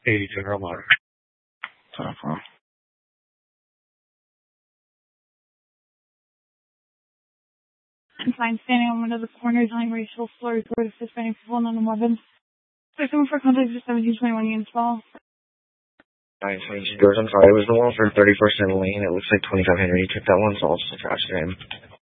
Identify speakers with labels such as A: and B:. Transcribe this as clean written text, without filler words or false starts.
A: 80 General Motors.
B: I'm fine, standing on one of the corners, yelling racial slurs, word of Hispanic people, and on weapons. Victim for contact is 1721 Union Ball.
C: 922 doors on Friday was the one for 31st and Lane. It looks like 25 Henry. Took that one, so I'll just attach it in.